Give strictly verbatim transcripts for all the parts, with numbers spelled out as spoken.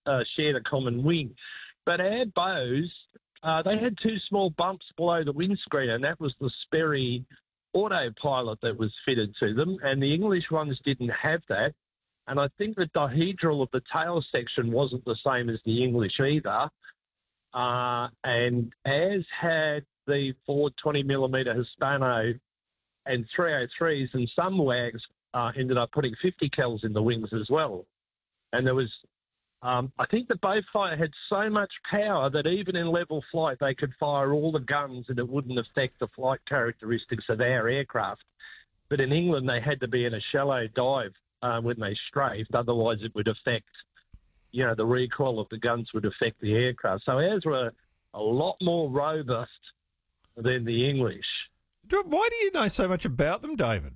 uh, shared a common wing. But our bows, uh, they had two small bumps below the windscreen, and that was the Sperry autopilot that was fitted to them, and the English ones didn't have that. And I think the dihedral of the tail section wasn't the same as the English either. Uh, and as had the Ford twenty millimetre Hispano and three oh threes, and some wags uh, ended up putting fifty cals in the wings as well. And there was, um, I think the Beaufighter had so much power that even in level flight they could fire all the guns and it wouldn't affect the flight characteristics of our aircraft. But in England they had to be in a shallow dive uh, when they strafed, otherwise it would affect, you know, the recoil of the guns would affect the aircraft. So ours were a lot more robust than the English. Why do you know so much about them, David?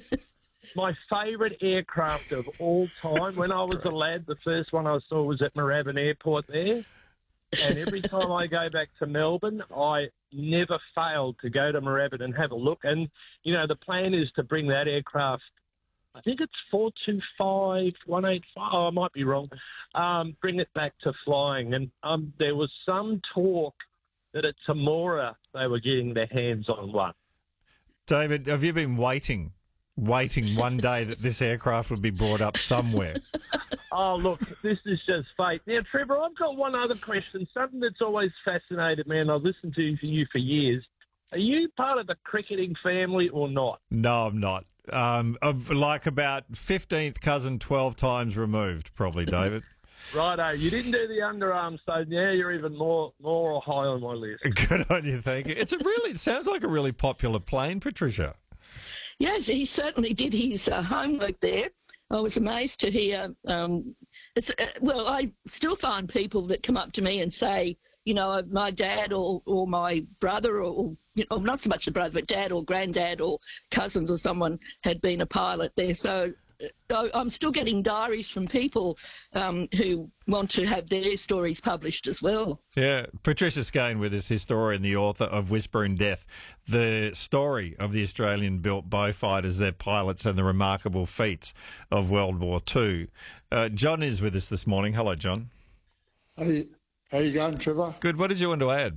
My favourite aircraft of all time. When I was a lad, the first one I saw was at Moorabbin Airport there. And every time I go back to Melbourne, I never failed to go to Moorabbin and have a look. And, you know, the plan is to bring that aircraft, I think it's four two five, one eight five, oh, I might be wrong, um, bring it back to flying. And um, there was some talk that at Temora they were getting their hands on one. David, have you been waiting, waiting one day that this aircraft would be brought up somewhere? Oh, look, this is just fate. Now, Trevor, I've got one other question, something that's always fascinated me, and I've listened to you for years. Are you part of the cricketing family or not? No, I'm not. Um, of like about fifteenth cousin, twelve times removed, probably, David. Righto, you didn't do the underarm, so now you're even more more high on my list. Good on you, thank you. It's a really, it sounds like a really popular plane, Patricia. Yes, he certainly did his uh, homework there. I was amazed to hear. Um, it's uh, well, I still find people that come up to me and say, you know, my dad or, or my brother or, you know, not so much the brother, but dad or granddad or cousins or someone had been a pilot there. So uh, I'm still getting diaries from people um, who want to have their stories published as well. Yeah, Patricia Skane with us, historian, the author of Whisper in Death, the story of the Australian-built Beaufighters, their pilots and the remarkable feats of World War Two. Uh, John is with us this morning. Hello, John. Hey, how you going, Trevor? Good. What did you want to add?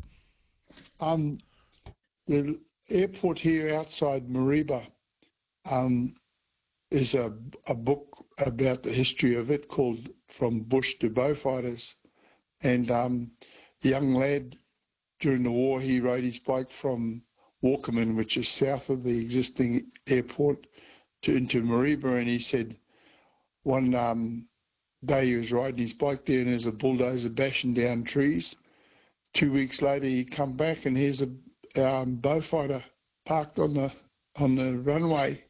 Um, the airport here outside Mareeba, um, is a, a book about the history of it called From Bush to Beaufighters. And um, the young lad, during the war, he rode his bike from Walkerman, which is south of the existing airport, to into Mareeba, and he said one um, day he was riding his bike there and there's a bulldozer bashing down trees. Two weeks later he come back and here's a um, Beaufighter parked on the on the runway.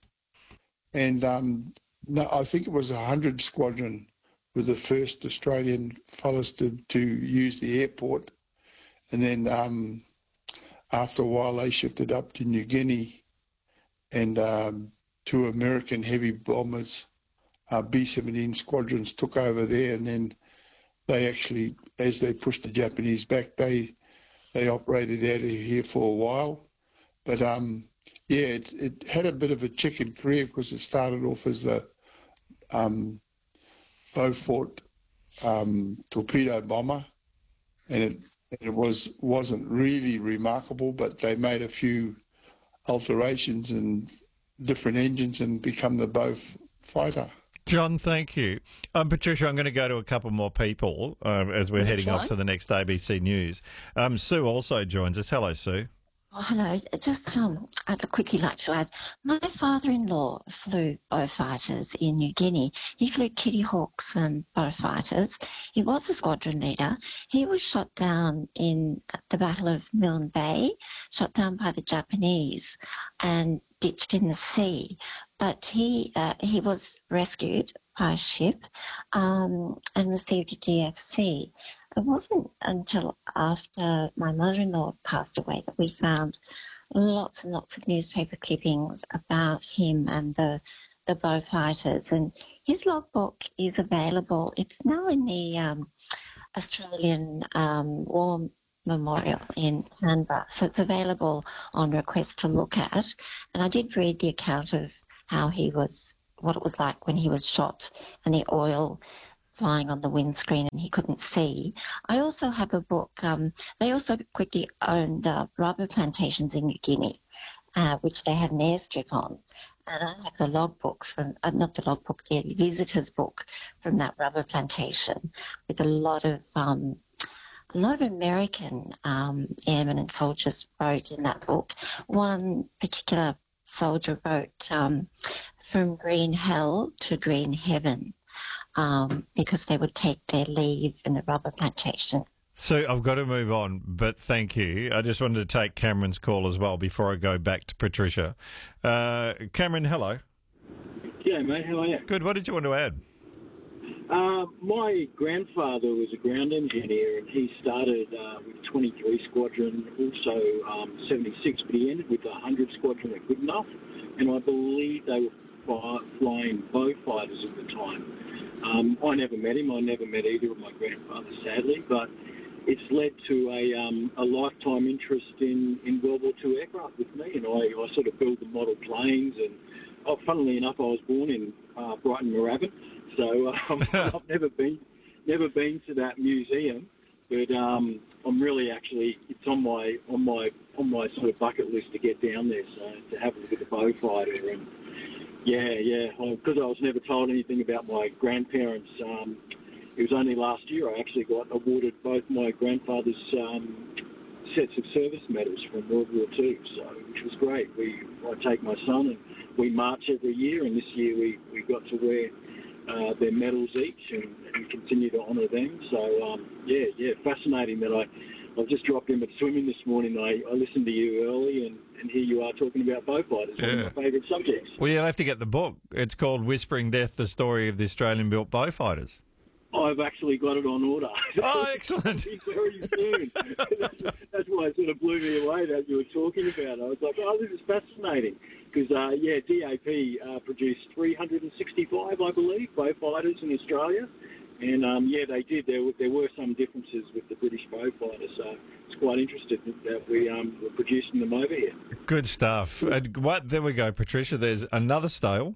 And um, no, I think it was a hundred squadron were the first Australian fellas to, to use the airport. And then um, after a while they shifted up to New Guinea, and um, two American heavy bombers, uh, B seventeen squadrons, took over there. And then they actually, as they pushed the Japanese back, they they operated out of here for a while. But um, yeah, it, it had a bit of a checkered career because it started off as the um, Beaufort um, torpedo bomber, and it, it was, wasn't really remarkable, but they made a few alterations and different engines and become the Beaufighter. John, thank you. Um, Patricia, I'm going to go to a couple more people uh, as we're That's heading fine. off to the next A B C News. Um, Sue also joins us. Hello, Sue. Oh, hello. Just um, I'd quickly like to add, my father-in-law flew Beaufighters in New Guinea. He flew Kitty Hawks and Beaufighters. He was a squadron leader. He was shot down in the Battle of Milne Bay, shot down by the Japanese and ditched in the sea. But he uh, he was rescued by a ship um, and received a D F C. It wasn't until after my mother-in-law passed away that we found lots and lots of newspaper clippings about him and the the Beaufighters. And his logbook is available. It's now in the um, Australian um, War Memorial in Canberra. So it's available on request to look at. And I did read the account of how he was, what it was like when he was shot and the oil flying on the windscreen and he couldn't see. I also have a book. Um, they also quickly owned uh, rubber plantations in New Guinea, uh, which they had an airstrip on. And I have the logbook from, uh, not the logbook, the visitor's book from that rubber plantation with a lot of, um, a lot of American um, airmen and soldiers wrote in that book. One particular soldier wrote um, from green hell to green heaven um, because they would take their leave in the rubber plantation. So I've got to move on, but thank you. I just wanted to take Cameron's call as well before I go back to Patricia. Uh, Cameron, hello. Yeah, mate, how are you? Good. What did you want to add? Uh, my grandfather was a ground engineer, and he started uh, with twenty-three Squadron, also um, seventy-six, but he ended with one hundred Squadron at Goodenough, and I believe they were fly- flying Beaufighters at the time. Um, I never met him. I never met either of my grandfathers, sadly, but it's led to a, um, a lifetime interest in, in World War Two aircraft with me, and I, I sort of build the model planes. And oh, funnily enough, I was born in uh, Brighton, Moorabbin, so um, I've never been never been to that museum, but um, I'm really actually it's on my on my on my sort of bucket list to get down there, so to have a look at the Beaufighter. And yeah, yeah, because I was never told anything about my grandparents. Um, It was only last year I actually got awarded both my grandfather's um, sets of service medals from World War Two, so which was great. We I take my son and we march every year, and this year we, we got to wear uh, their medals each and, and continue to honour them. So um, yeah, yeah, fascinating that I I've just dropped in at swimming this morning. I, I listened to you early, and, and here you are talking about Beaufighters, yeah. one of my favourite subjects. Well, you'll have to get the book. It's called Whispering Death: The Story of the Australian-Built Beaufighters. I've actually got it on order. Oh, excellent. Very soon. that's, that's why it sort of blew me away that you were talking about it. I was like, oh, this is fascinating. Because, uh, yeah, D A P uh, produced three hundred sixty-five, I believe, Beaufighters in Australia. And, um, yeah, they did. There were, there were some differences with the British Beaufighter, so it's quite interesting that we um, were producing them over here. Good stuff. And what? There we go, Patricia. There's another stale.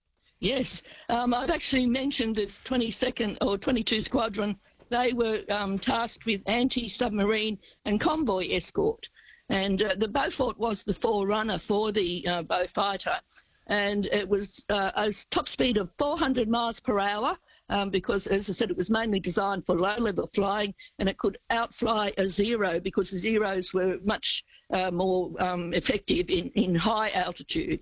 Yes, um, I've actually mentioned the twenty-second or twenty-two Squadron. They were um, tasked with anti-submarine and convoy escort, and uh, the Beaufort was the forerunner for the uh, Beaufighter, and it was uh, a top speed of four hundred miles per hour um, because, as I said, it was mainly designed for low-level flying, and it could outfly a Zero because the Zeros were much uh, more um, effective in, in high altitude.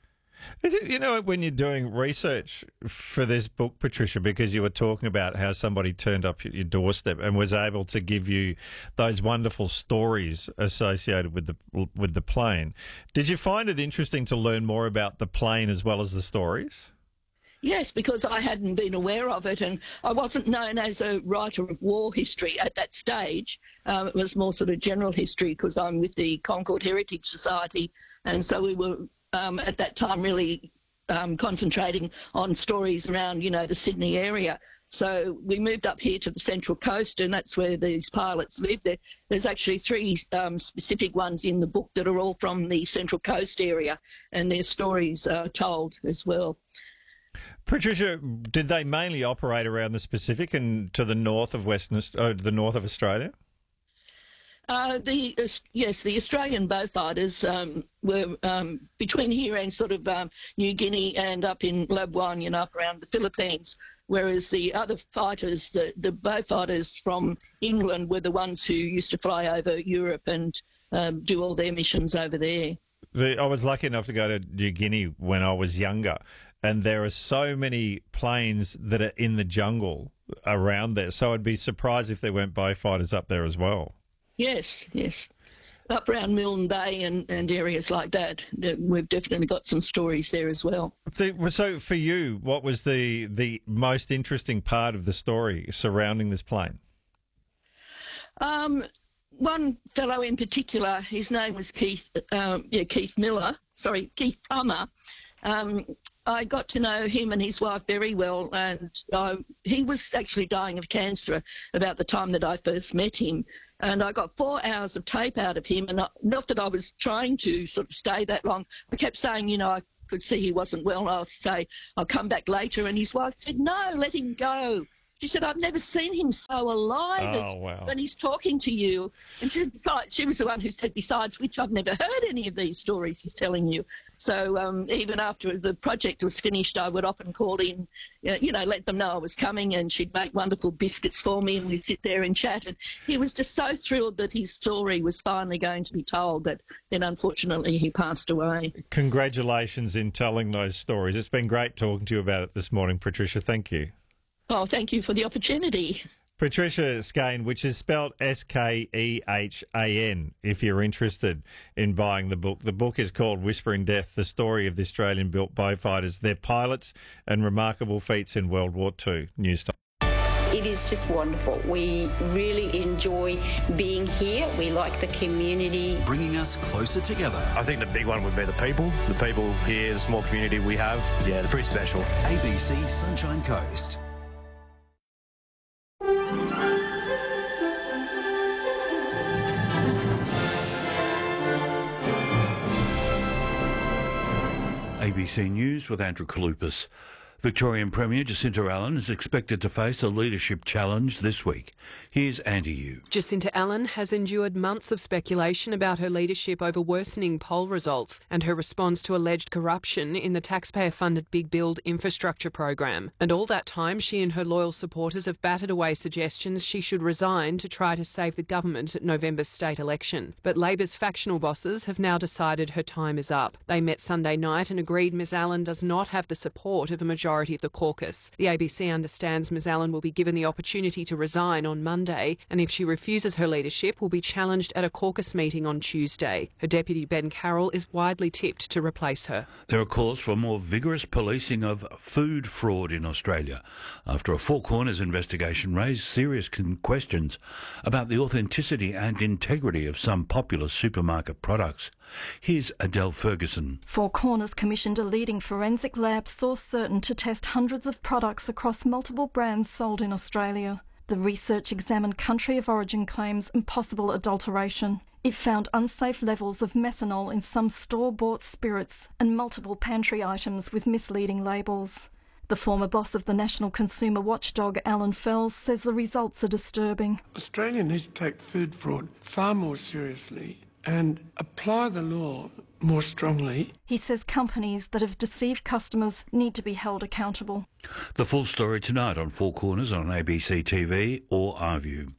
Is it, you know, when you're doing research for this book, Patricia, because you were talking about how somebody turned up at your doorstep and was able to give you those wonderful stories associated with the with the plane, did you find it interesting to learn more about the plane as well as the stories? Yes, because I hadn't been aware of it, and I wasn't known as a writer of war history at that stage. Um, it was more sort of general history because I'm with the Concord Heritage Society, and so we were Um, at that time really um, concentrating on stories around, you know, the Sydney area. So we moved up here to the Central Coast, and that's where these pilots live. There, there's actually three um, specific ones in the book that are all from the Central Coast area, and their stories are told as well. Patricia, did they mainly operate around the Pacific and to the north of Western, uh, the north of Australia? Uh, the uh, yes, the Australian Beaufighters um, were um, between here and sort of um, New Guinea and up in Labuan, you know, up around the Philippines. Whereas the other fighters, the the Beaufighters from England, were the ones who used to fly over Europe and um, do all their missions over there. The, I was lucky enough to go to New Guinea when I was younger, and there are so many planes that are in the jungle around there. So I'd be surprised if there weren't Beaufighters up there as well. Yes, yes. Up around Milne Bay and, and areas like that. We've definitely got some stories there as well. So for you, what was the, the most interesting part of the story surrounding this plane? Um, one fellow in particular, his name was Keith, um, yeah, Keith Miller, sorry, Keith Palmer. Um, I got to know him and his wife very well, and uh, he was actually dying of cancer about the time that I first met him. And I got four hours of tape out of him, and I, not that I was trying to sort of stay that long. I kept saying, you know, I could see he wasn't well, and I'll say, I'll come back later. And his wife said, no, let him go. She said, I've never seen him so alive Oh, as wow. when he's talking to you. And she, she was the one who said, besides which, I've never heard any of these stories he's telling you. So um, even after the project was finished, I would often call in, you know, let them know I was coming, and she'd make wonderful biscuits for me, and we'd sit there and chat. And he was just so thrilled that his story was finally going to be told, that then unfortunately he passed away. Congratulations in telling those stories. It's been great talking to you about it this morning, Patricia. Thank you. Oh, thank you for the opportunity. Patricia Skane, which is spelled S K E H A N, if you're interested in buying the book. The book is called Whispering Death, the story of the Australian-built Beaufighters, their pilots and remarkable feats in World War Two. News time. It is just wonderful. We really enjoy being here. We like the community. Bringing us closer together. I think the big one would be the people. The people here, the small community we have, yeah, they're pretty special. A B C Sunshine Coast. A B C News with Andrew Kalupas. Victorian Premier Jacinta Allen is expected to face a leadership challenge this week. Here's Andy Yu. Jacinta Allen has endured months of speculation about her leadership over worsening poll results and her response to alleged corruption in the taxpayer-funded Big Build infrastructure program. And all that time, she and her loyal supporters have batted away suggestions she should resign to try to save the government at November's state election. But Labor's factional bosses have now decided her time is up. They met Sunday night and agreed Ms Allen does not have the support of a majority of the caucus. The A B C understands Ms Allen will be given the opportunity to resign on Monday, and if she refuses her leadership, will be challenged at a caucus meeting on Tuesday. Her deputy Ben Carroll is widely tipped to replace her. There are calls for more vigorous policing of food fraud in Australia after a Four Corners investigation raised serious con- questions about the authenticity and integrity of some popular supermarket products. Here's Adele Ferguson. Four Corners commissioned a leading forensic lab Source Certain to test hundreds of products across multiple brands sold in Australia. The research examined country of origin claims and possible adulteration. It found unsafe levels of methanol in some store-bought spirits and multiple pantry items with misleading labels. The former boss of the National Consumer Watchdog, Alan Fells, says the results are disturbing. Australia needs to take food fraud far more seriously and apply the law more strongly. He says companies that have deceived customers need to be held accountable. The full story tonight on Four Corners on A B C T V or iView.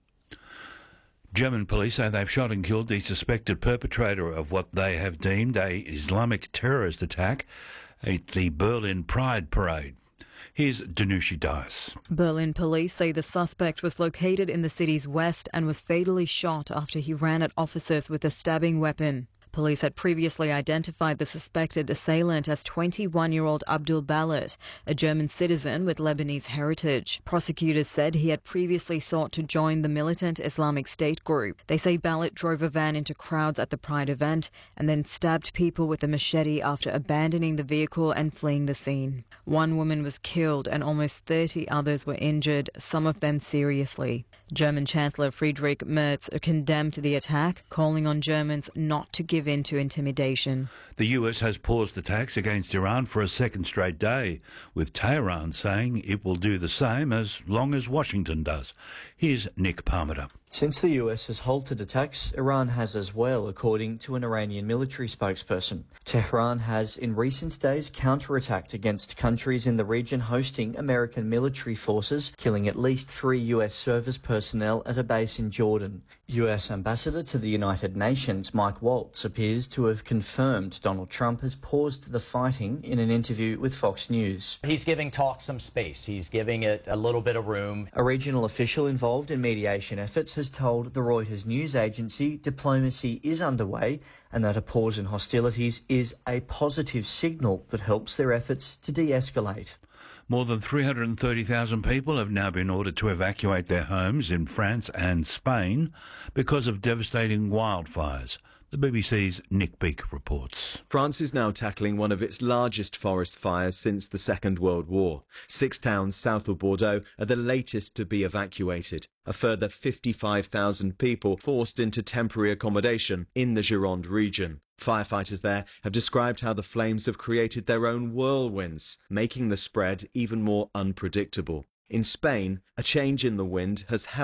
German police say they've shot and killed the suspected perpetrator of what they have deemed a Islamic terrorist attack at the Berlin Pride Parade. Here's Danushi Dice. Berlin police say the suspect was located in the city's west and was fatally shot after he ran at officers with a stabbing weapon. Police had previously identified the suspected assailant as twenty-one-year-old Abdul Balat, a German citizen with Lebanese heritage. Prosecutors said he had previously sought to join the militant Islamic State group. They say Balat drove a van into crowds at the Pride event and then stabbed people with a machete after abandoning the vehicle and fleeing the scene. One woman was killed and almost thirty others were injured, some of them seriously. German Chancellor Friedrich Merz condemned the attack, calling on Germans not to give in to intimidation. The U S has paused attacks against Iran for a second straight day, with Tehran saying it will do the same as long as Washington does. Here's Nick Parmenter. Since the U S has halted attacks, Iran has as well, according to an Iranian military spokesperson. Tehran has in recent days counterattacked against countries in the region hosting American military forces, killing at least three U S service personnel at a base in Jordan. U S Ambassador to the United Nations Mike Waltz appears to have confirmed Donald Trump has paused the fighting in an interview with Fox News. He's giving talks some space. He's giving it a little bit of room. A regional official involved in mediation efforts has told the Reuters news agency diplomacy is underway and that a pause in hostilities is a positive signal that helps their efforts to de-escalate. More than three hundred thirty thousand people have now been ordered to evacuate their homes in France and Spain because of devastating wildfires. The B B C's Nick Beak reports. France is now tackling one of its largest forest fires since the Second World War. Six towns south of Bordeaux are the latest to be evacuated. A further fifty-five thousand people forced into temporary accommodation in the Gironde region. Firefighters there have described how the flames have created their own whirlwinds, making the spread even more unpredictable. In Spain, a change in the wind has helped